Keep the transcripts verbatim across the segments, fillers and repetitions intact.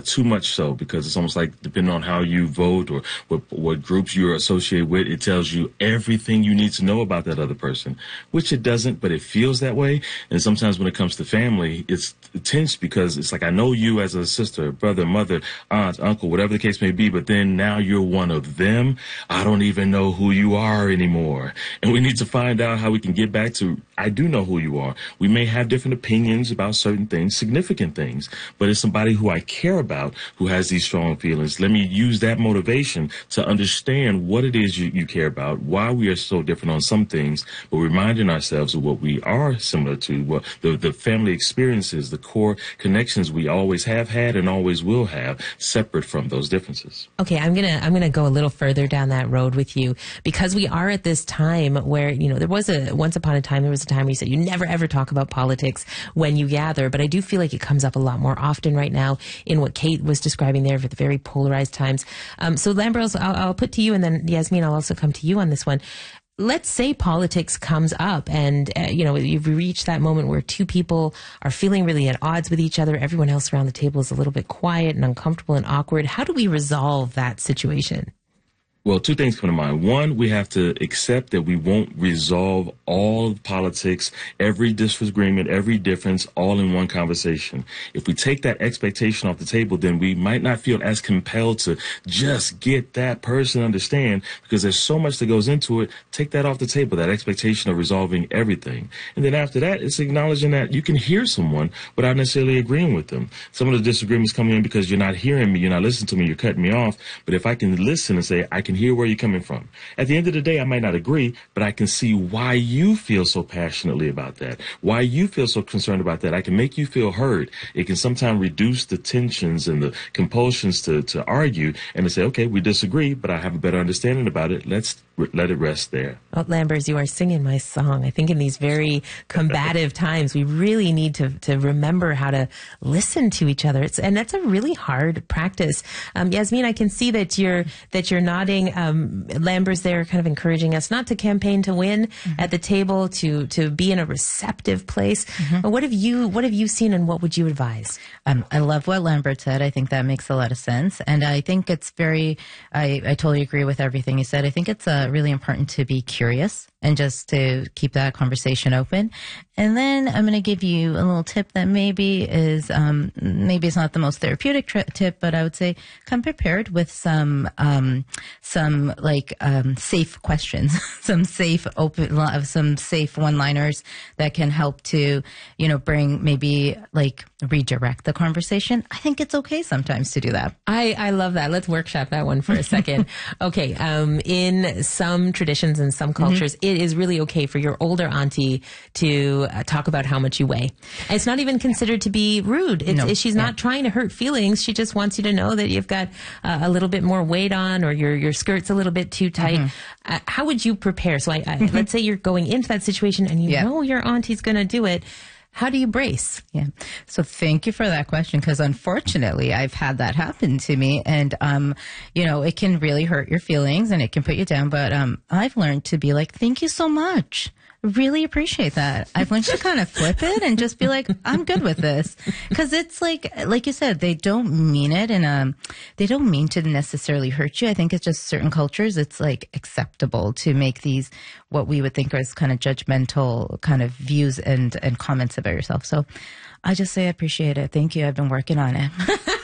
too much so, because it's almost like, depending on how you vote or what, what groups you're associated with, it tells you everything you need to know about that other person, which it doesn't, but it feels that way. And sometimes when it comes to family, it's tense, because it's like, I know you as a sister, brother, mother, aunt, uncle, whatever the case may be, but then now you're one of them. I don't even know who you are anymore. And we need to find out how we can get back to, I do know who you are. We may have different opinions about certain things, significant things, but it's somebody who I care about who has these strong feelings. Let me use that motivation to understand what it is you, you care about, why we are so different on some things, but reminding ourselves of what we are similar to, what the, the family experiences, the core connections we always have had and always will have, separate from those differences. Okay, I'm gonna I'm gonna go a little further down that road with you, because we are at this time where, you know, there was a once upon a time there was a time where you said you never ever talk about politics when you gather, but I do feel like it comes up a lot more often right now in what Kate was describing there for the very polarized times. Um, so Lambros, I'll, I'll put to you, and then Yasmin, I'll also come to you on this one. Let's say politics comes up and, uh, you know, you've reached that moment where two people are feeling really at odds with each other. Everyone else around the table is a little bit quiet and uncomfortable and awkward. How do we resolve that situation? Well, two things come to mind. One, we have to accept that we won't resolve all of politics, every disagreement, every difference, all in one conversation. If we take that expectation off the table, then we might not feel as compelled to just get that person to understand, because there's so much that goes into it. Take that off the table, that expectation of resolving everything. And then after that, it's acknowledging that you can hear someone without necessarily agreeing with them. Some of the disagreements come in because you're not hearing me, you're not listening to me, you're cutting me off. But if I can listen and say, I can hear where you're coming from. At the end of the day, I might not agree, but I can see why you feel so passionately about that, why you feel so concerned about that. I can make you feel heard. It can sometimes reduce the tensions and the compulsions to, to argue and to say, okay, we disagree, but I have a better understanding about it. Let's r- let it rest there. Well, Lambers, you are singing my song. I think in these very combative times, we really need to, to remember how to listen to each other. It's, and that's a really hard practice. Um, Yasmin, I can see that you're, that you're nodding. Um, Lambers there kind of encouraging us not to campaign to win mm-hmm. at the table, to, to be in a receptive place. Mm-hmm. But what have you, what have you seen, and what would you advise? Um, I love what Lambert said. I think that makes a lot of sense. And I think it's very, I, I totally agree with everything you said. I think it's uh, really important to be curious and just to keep that conversation open. And then I'm going to give you a little tip that maybe is, um, maybe it's not the most therapeutic tri- tip, but I would say come prepared with some, um, some like, um, safe questions, some safe open, some safe one-liners that can help to, you know, bring maybe like redirect the conversation. I think it's okay sometimes to do that. I, I love that. Let's workshop that one for a second. Okay. Um, in some traditions and some cultures, mm-hmm. it is really okay for your older auntie to uh, talk about how much you weigh. And it's not even considered to be rude. It's, no. She's yeah. not trying to hurt feelings. She just wants you to know that you've got uh, a little bit more weight on, or your, your skirt's a little bit too tight. Mm-hmm. Uh, how would you prepare? So I, I, mm-hmm. let's say you're going into that situation and you yeah. know your auntie's going to do it. How do you brace? Yeah. So thank you for that question, because unfortunately I've had that happen to me, and, um, you know, it can really hurt your feelings and it can put you down. But, um, I've learned to be like, thank you so much. Really appreciate that. I've learned to kind of flip it and just be like, I'm good with this. Cause it's like, like you said, they don't mean it in a, they don't mean to necessarily hurt you. I think it's just certain cultures, it's like acceptable to make these, what we would think are as kind of judgmental kind of views and, and comments about yourself. So I just say I appreciate it. Thank you. I've been working on it.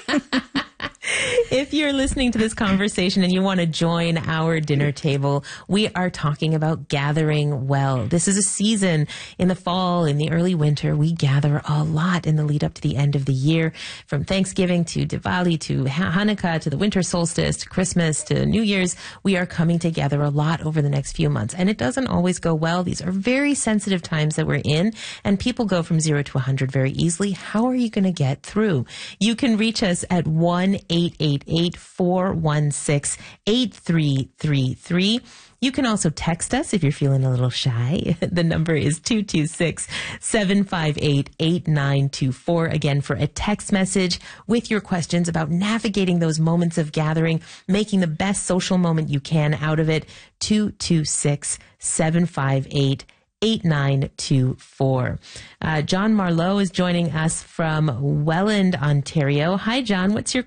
If you're listening to this conversation and you want to join our dinner table, we are talking about gathering well. This is a season in the fall, in the early winter. We gather a lot in the lead up to the end of the year, from Thanksgiving to Diwali to Hanukkah to the winter solstice to Christmas to New Year's. We are coming together a lot over the next few months, and it doesn't always go well. These are very sensitive times that we're in, and people go from zero to one hundred very easily. How are you going to get through? You can reach us at one eight eight eight, four one six, eight three three three. You can also text us if you're feeling a little shy. The number is two two six, seven five eight, eight nine two four. Again, for a text message with your questions about navigating those moments of gathering, making the best social moment you can out of it. two two six, seven five eight, eight nine two four. Uh, John Marlowe is joining us from Welland, Ontario. Hi, John. What's your